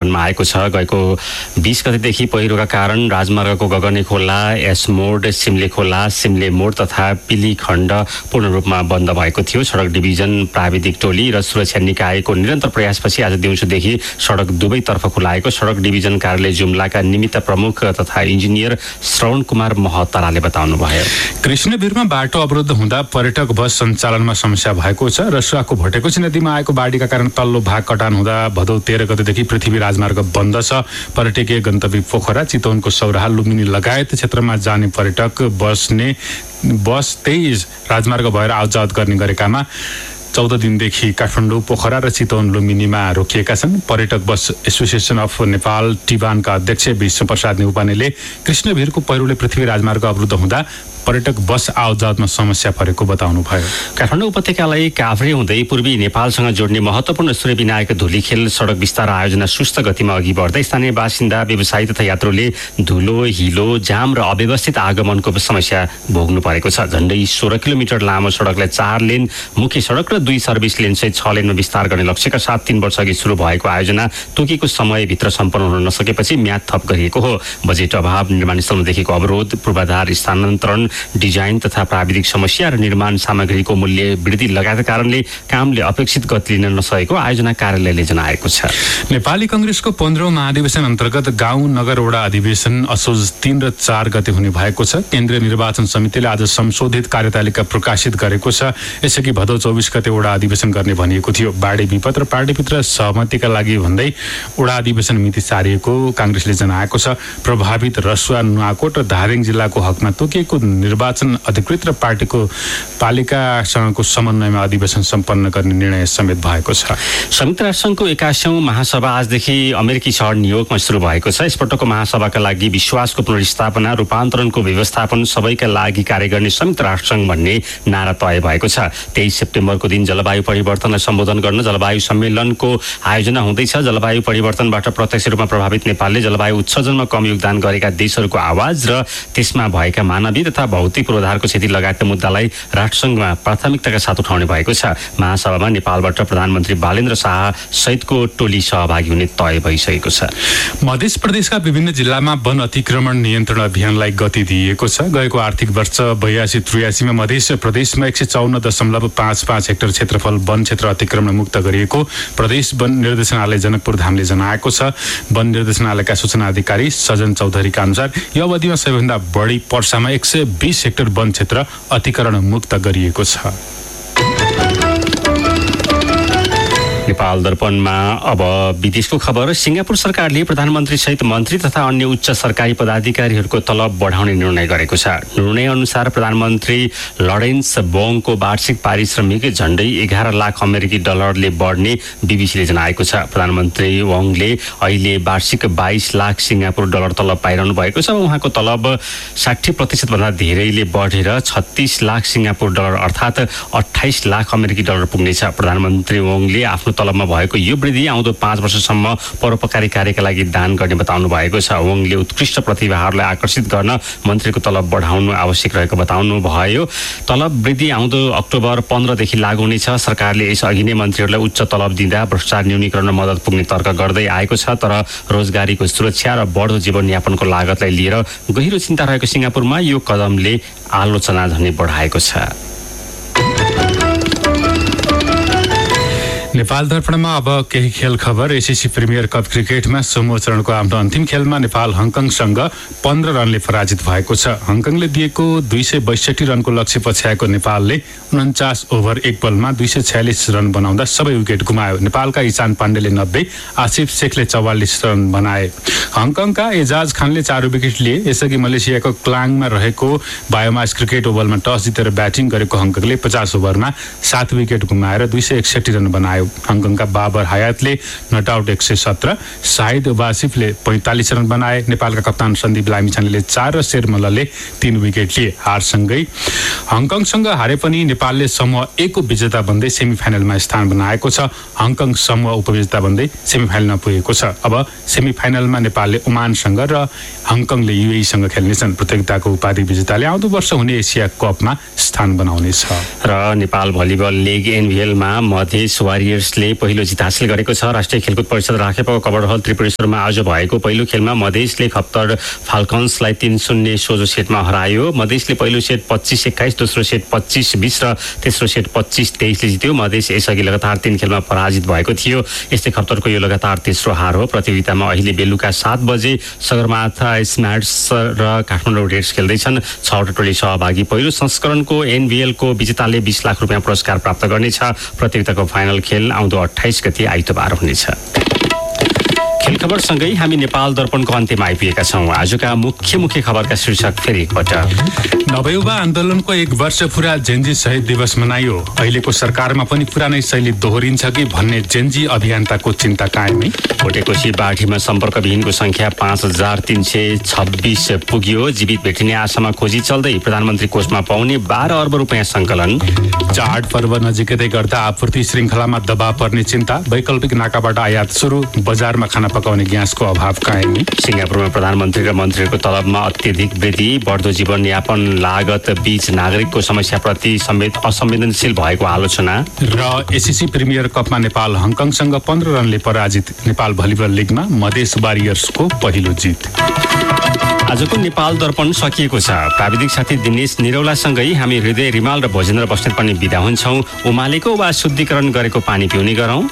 सञ्चालनमा आएको छ। गएको 20 गतेदेखि पहिरोका कारण राजमार्गको गगने खोला, एस मोड, सिमले खोला, सिमले मोड तथा पिली खण्ड पूर्ण रूपमा बन्द भएको थियो। सडक डिभिजन, प्राविधिक टोली र सुरक्षा निकायको निरन्तर प्रयासपछि आज दिउँसोदेखि सडक दुवैतर्फ खुलाएको सडक डिभिजन कार्यालय जुम्लाका निमित्त प्रमुख तथा इन्जिनियर श्रवण कुमार महताराले बताउनुभयो। कृष्णवीरमा बाटो अवरुद्ध हुँदा पर्यटक बस सञ्चालनमा समस्या भएको छ। रसुवाको भटेकोसी नदीमा आएको बाढीका कारण तल्लो भाग कटान हुँदा भदौ 13 गतेदेखि पृथ्वी राजमार्ग बन्द छ। पर्यटकीय गन्तव्य पोखरा, चितवनको सौराहा, लुम्बिनी लगायत क्षेत्रमा जाने पर्यटक बस 23 राजमार्ग भएर आवतजावत गर्ने गरेकामा 14 दिनदेखि काठमाडौँ, पोखरा र चितवन, लुम्बिनीमा रोकिएका छन्। पर्यटक बस एसोसिएसन अफ नेपाल टिबानका अध्यक्ष विष्णुप्रसाद नेउपानेले कृष्णवीरको पहिरोले पृथ्वी राजमार्ग अवरुद्ध हुँदा पर्यटक बस आवतजावतमा समस्या परेको बताउनुभयो। काठमाडौँ उपत्यकालाई काभ्रे हुँदै पूर्वी नेपालसँग जोड्ने महत्त्वपूर्ण सूर्यविनायक धुलीखेल सडक विस्तार आयोजना सुस्त गतिमा अघि बढ्दै स्थानीय बासिन्दा, व्यवसायी तथा यात्रुले धुलो, हिलो, जाम र अव्यवस्थित आगमनको समस्या भोग्नु परेको छ। झण्डै 16 किलोमिटर लामो सडकलाई 4 लेन मुख्य सडक र 2 सर्भिस लेन सहित 6 लेनमा विस्तार गर्ने लक्ष्यका साथ 3 वर्ष अघि सुरु भएको आयोजना तोकेको समयभित्र सम्पन्न हुन नसकेपछि म्याद थप गरिएको हो। बजेट अभाव, निर्माण स्थलमा देखेको अवरोध, पूर्वाधार स्थानान्तरण, डिजाइन तथा प्राविधिक समस्या र निर्माण सामग्रीको मूल्य वृद्धि लगायतका कारणले कामले अपेक्षित गति लिन नसकेको आयोजना कार्यालयले जनाएको छ। नेपाली कांग्रेसको 15औं महाधिवेशन अन्तर्गत गाउँ नगर वडा अधिवेशन असोज 3 र 4 गते हुने भएको छ। केन्द्रीय निर्वाचन समितिले आज संशोधित कार्यतालिका प्रकाशित गरेको छ। यसअघि भदौ 24 गते वडा अधिवेशन गर्ने भनिएको थियो। बाढी विपद र पार्टीभित्र सहमतिका लागि भन्दै वडा अधिवेशन मिति सारिएको कांग्रेसले जनाएको छ। प्रभावित रसुवा, नुवाकोट र धादिङ जिल्लाको हकमा तोकिएको निर्वाचन अधिकृत र पार्टीको पालिकासँगको समन्वयमा अधिवेशन सम्पन्न गर्ने निर्णय समेत भएको छ। संयुक्त राष्ट्रसङ्घको 81औं महासभा आजदेखि अमेरिकी शहर न्युयोर्कमा सुरु भएको छ। यसपटकको महासभाका लागि विश्वासको पुनर्स्थापना, रूपान्तरणको व्यवस्थापन, सबैका लागि कार्य गर्ने संयुक्त राष्ट्रसङ्घ भन्ने नारा तय भएको छ। 23 सेप्टेम्बरको दिन जलवायु परिवर्तनलाई सम्बोधन गर्न जलवायु सम्मेलनको आयोजना हुँदैछ। जलवायु परिवर्तनबाट प्रत्यक्ष रूपमा प्रभावित नेपालले जलवायु उत्सर्जनमा कम योगदान गरेका देशहरूको आवाज र त्यसमा भएका मानवीय तथा भौतिक पूर्वाधारको क्षति लगायतका मुद्दालाई राष्ट्रसङ्घमा प्राथमिकताका साथ उठाउने भएको छ। महासभामा नेपालबाट प्रधानमन्त्री बालेन्द्र शाह सहितको टोली सहभागी हुने तय भइसकेको छ। मध्य प्रदेशका विभिन्न जिल्लामा वन अतिक्रमण नियन्त्रण अभियानलाई गति दिइएको छ। गएको आर्थिक वर्ष 82-83 मा मध्य प्रदेशमा 154.55 हेक्टर क्षेत्रफल वन क्षेत्र अतिक्रमण मुक्त गरिएको प्रदेश वन निर्देशनालय जनकपुर धामले जनाएको छ। वन निर्देशनालयका सूचना अधिकारी सजन चौधरीका अनुसार यो अवधिमा सबैभन्दा बढी पर्सामा 120 हेक्टर वन क्षेत्र अतिक्रमण मुक्त गरिएको छ। नेपाल दर्पणमा अब विदेशको खबर। सिङ्गापुर सरकारले प्रधानमन्त्री सहित मन्त्री तथा अन्य उच्च सरकारी पदाधिकारीहरूको तलब बढाउने निर्णय गरेको छ। निर्णय अनुसार प्रधानमन्त्री लरेन्स बोङको वार्षिक पारिश्रमिक झण्डै 11 लाख अमेरिकी डलरले बढ्ने बीबीसीले जनाएको छ। प्रधानमन्त्री वङले अहिले वार्षिक 22 लाख सिङ्गापुर डलर तलब पाइरहनु भएको छ। उहाँको तलब 60% भन्दा धेरैले बढेर 36 लाख सिङ्गापुर डलर अर्थात् 28 लाख अमेरिकी डलर पुग्नेछ। प्रधानमन्त्री वङले आफ्नो तलबमा भएको यो वृद्धि आउँदो 5 वर्षसम्म परोपकारी कार्यका लागि दान गर्ने बताउनु भएको छ। वङले उत्कृष्ट प्रतिभाहरूलाई आकर्षित गर्न मन्त्रीको तलब बढाउनु आवश्यक रहेको बताउनु भयो। तलब वृद्धि आउँदो अक्टोबर 15 देखि लागू हुनेछ। सरकारले यसअघि नै मन्त्रीहरूलाई उच्च तलब दिँदा भ्रष्टाचार न्यूनीकरण मद्दत पुग्ने तर्क गर्दै आएको छ। तर रोजगारीको सुरक्षा र बढ्दो जीवनयापनको लागतलाई लिएर गहिरो चिन्ता रहेको सिङ्गापुरमा यो कदमले आलोचना झनै बढाएको छ। नेपाल दर्पणमा अब केही खेल खबर। एसिसी प्रिमियर कप क्रिकेटमा समूह चरणको आफ्नो अन्तिम खेलमा नेपाल हङकङसँग 15 रनले पराजित भएको छ। हङकङले दिएको 262 रनको लक्ष्य पछ्याएको नेपालले 49 ओभर 1 बलमा 246 रन बनाउँदा सबै विकेट गुमायो। नेपालका इशान पाण्डेले 90, आसिफ शेखले 44 रन बनाए। हङकङका एजाज खानले 4 विकेट लिए। यसअघि मलेसियाको क्लाङमा रहेको बायोमास क्रिकेट ओभलमा टस जितेर ब्याटिङ गरेको हङकङले 50 ओभरमा 7 विकेट गुमाएर 261 रन बनायो। हङकङका बाबर हयातले नट आउट 117, शाहिद वासिफले 45 रन बनाए। नेपालका कप्तान सन्दीप लामिछानेले 4 र शेर मल्लले 3 विकेट लिए। हारसँगै हङकङसँग हारे पनि नेपालले समूह A को विजेता बन्दै सेमिफाइनलमा स्थान बनाएको छ। हङकङ समूह उपविजेता बन्दै सेमिफाइनलमा पुगेको छ। अब सेमिफाइनलमा नेपालले ओमानसँग र हङकङले UAE-सँग खेल्नेछन्। प्रतियोगिताको उपाधि विजेताले आउँदो वर्ष हुने एसिया कपमा स्थान बनाउनेछ। र Nepal volleyball league NVL-मा Madhes warrior वारियर्सले पहिलो जित हासिल गरेको छ। राष्ट्रिय खेलकुद परिषद राखेपको कवर हल त्रिपुरेश्वरमा आज भएको पहिलो खेलमा मधेसले खप्तर फाल्कन्सलाई 3-0 सोझो सेटमा हरायो। मधेसले पहिलो सेट 25-21, दोस्रो सेट 25-20 र तेस्रो सेट 25-23 ले जित्यो। मधेस यसअघि लगातार 3 खेलमा पराजित भएको थियो। यस्तै खप्तरको यो लगातार तेस्रो हार हो। प्रतियोगितामा अहिले बेलुका 7 बजे सगरमाथा स्मार्ट्स र काठमाडौँ रेड्स खेल्दैछन्। 6वटा टोली सहभागी पहिलो संस्करणको एनबीएलको विजेताले 20 लाख रुपियाँ पुरस्कार प्राप्त गर्नेछ। प्रतियोगिताको फाइनल खेल आउँदो 28 गते आइतबार हुनेछ। खेल खबरसँगै हामी नेपाल दर्पणको अन्त्यमा आइपुगेका छौँ। आजका मुख्य खबरका शीर्षक फेरि एकपटक। नवयुवा आन्दोलनको 1 वर्ष पुरा जेन्जी शहीद दिवस मनाइयो। अहिलेको सरकारमा पनि पुरानै शैली दोहोरिन्छ कि भन्ने जेन्जी अभियन्ताको चिन्ता कायमै। कोटेकोशी बाढीमा सम्पर्कविहीनको संख्या 5326 पुग्यो। जीवित भेटिने आशामा खोजी चल्दै। प्रधानमन्त्री कोषमा पाउने 12 अर्ब रुपियाँ सङ्कलन। चाड पर्व नजिकै गर्दा आपूर्ति श्रृङ्खलामा दबाव पर्ने चिन्ता। वैकल्पिक नाकाबाट आयात सुरु। बजारमा खाना पकाउने ग्यासको अभाव कायमै। सिङ्गापुरमा प्रधानमन्त्री र मन्त्रीहरूको तलबमा अत्यधिक वृद्धि। बढ्दो जीवनयापन लागत बीच नागरिकको समस्याप्रति असंवेदनशील भएको आलोचना। र एससीसी प्रिमियर कपमा नेपाल हङकङसँग 15 रनले पराजित। नेपाल भलिबल लिगमा मधेस वारियर्सको पहिलो जित। आजको नेपाल दर्पण सकिएको छ। प्राविधिक साथी दिनेश निरौलासँगै हामी हृदय रिमाल र भोजेन्द्र बस्नेत पनि बिदा हुन्छौँ। उमालेको वा शुद्धिकरण गरेको पानी पिउने गरौँ।